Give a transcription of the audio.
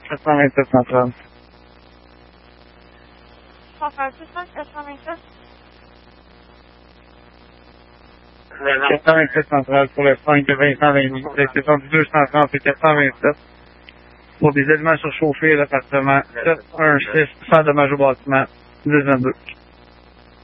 427 centrale. 427. 427 centrale pour le 5 de Vincent Lémy. Description du 230 et 427. Pour des éléments surchauffés à l'appartement 716, sans dommage au bâtiment 1022.